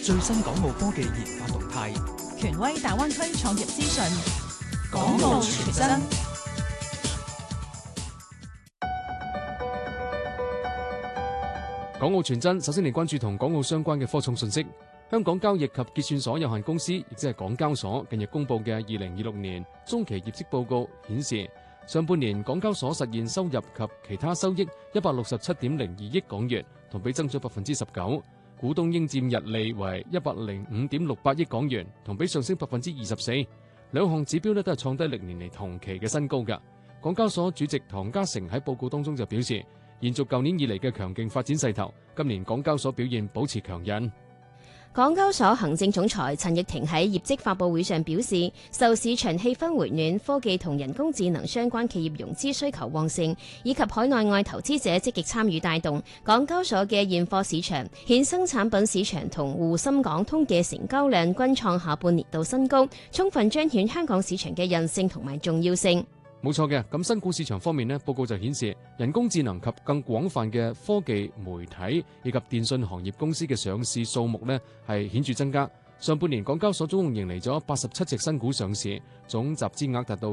最新港澳科技研發動態， 權威大灣區創業資訊，港澳全真。 港澳全真，首先嚟關注同港澳相關嘅科創信息。香港交易及結算所有限公司，亦即係港交所，近日公布嘅2026年中期業績報告顯示，上半年港交所實現收入及其他收益167.02億港元，同比增長19%；股東應佔溢利為105.68億港元，同比上升24%。兩項指標都係創低歷年嚟同期嘅新高㗎。港交所主席唐家成喺報告當中就表示，延續舊年以嚟嘅強勁發展勢頭，今年港交所表現保持強韌。 港交所行政總裁陳翊庭喺業績發佈會上表示，受市場氣氛回暖、科技同人工智能相關企業融資需求旺盛，以及海內外投資者積極參與帶動，港交所嘅現貨市場、衍生產品市場同滬深港通嘅成交量均創下半年度新高，充分彰顯香港市場嘅韌性同埋重要性。 冇錯嘅，咁新股市場方面呢，報告就顯示人工智能及更廣泛嘅科技、媒體以及電信行業公司嘅上市數目呢係顯著增加。上半年港交所總共迎嚟咗87隻新股上市，總集資額達到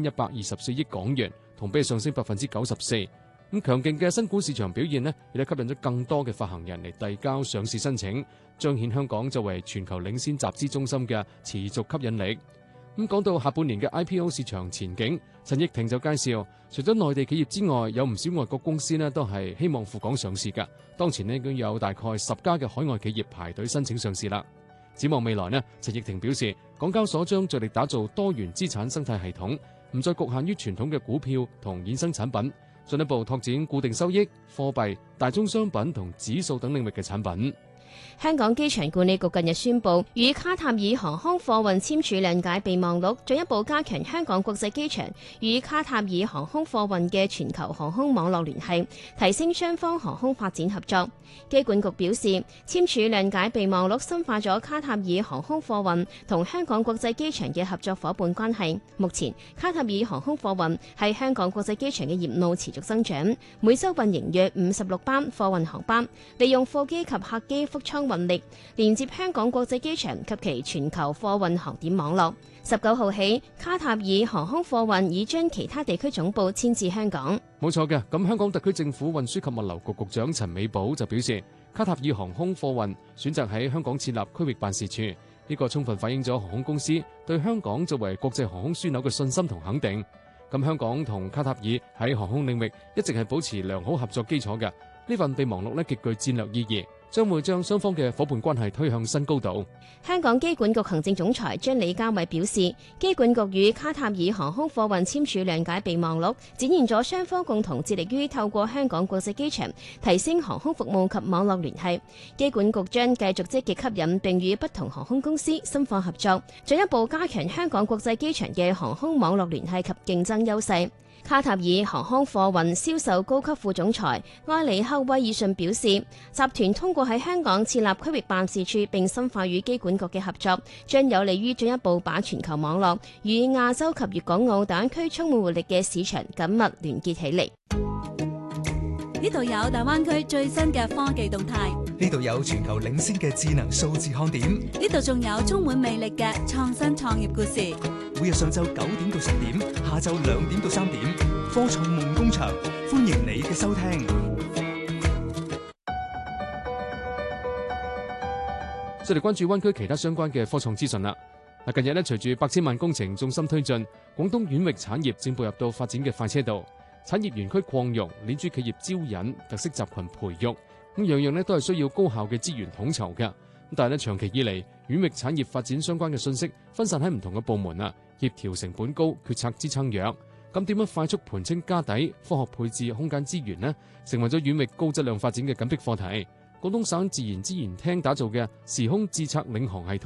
2124億港元，同比上升94%。咁強勁嘅新股市場表現呢，亦都吸引咗更多嘅發行人嚟遞交上市申請，彰顯香港作為全球領先集資中心嘅持續吸引力。咁講到下半年嘅 IPO 市場前景，陳翊庭就介紹，除咗內地企業之外，有唔少外國公司呢都係希望赴港上市㗎。當前呢已經有大概10家嘅海外企業排隊申請上市啦。展望未來呢，陳翊庭表示，港交所將着力打造多元資產生態系統，唔再局限於傳統嘅股票同衍生產品，進一步拓展固定收益、貨幣、大宗商品同指數等領域嘅產品。 香港機場管理局近日宣布，與卡塔爾航空貨運簽署諒解備忘錄，進一步加強香港國際機場與卡塔爾航空貨運嘅全球航空網絡聯繫，提升雙方航空發展合作。機管局表示，簽署諒解備忘錄深化咗卡塔爾航空貨運同香港國際機場嘅合作夥伴關係。目前，卡塔爾航空貨運喺香港國際機場嘅業務持續增長，每週運營約56班貨運航班，利用貨機及客機腹艙運力連接香港國際機場及其全球貨運航點網絡。19號起，卡塔爾航空貨運已將其他地區總部遷至香港。 冇錯嘅，咁香港特區政府運輸及物流局局長陳美寶就表示，卡塔爾航空貨運選擇喺香港設立區域辦事處，呢個充分反映咗航空公司對香港作為國際航空樞紐嘅信心同肯定。咁香港同卡塔爾喺航空領域一直係保持良好合作基礎嘅，呢份備忘錄呢極具戰略意義，將會將雙方嘅夥伴關係推向新高度。 香港機管局行政總裁張李家偉表示，機管局與卡塔爾航空貨運簽署諒解備忘錄，展現咗雙方共同致力於透過香港國際機場提升航空服務及網絡聯繫。機管局將繼續積極吸引並與不同航空公司深化合作，進一步加強香港國際機場嘅航空網絡聯繫及競爭優勢。卡塔爾航空貨運銷售高級副總裁埃里克威爾遜表示，集團通過喺香港設立區域辦事處並深化與機管局嘅合作，將有利於進一步把全球網絡與亞洲及粵港澳大灣區充滿活力嘅市場緊密連結起嚟。 呢度有大灣區最新嘅科技動態， 呢度有全球領先嘅智能數字看點， 呢度仲有充滿魅力嘅創新創業故事。 每日上晝9點到10點，下晝2點到3點，科創夢工場，歡迎你嘅收聽。 再嚟關注灣區其他相關嘅科創資訊啦。近日隨住8千萬工程重心推進，廣東縣域產業正步入到發展嘅快車道。產業園區擴容、鏈珠企業招引、特色集群培育，咁樣樣都係需要高效嘅資源統籌嘅。但係長期以嚟，縣域產業發展相關嘅信息分散喺唔同嘅部門啊，協調成本高，決策支撐弱。咁點樣快速盤清家底、科學配置空間資源呢？成為咗縣域高質量發展嘅緊迫課題。廣東省自然資源廳打造嘅時空智策領航系統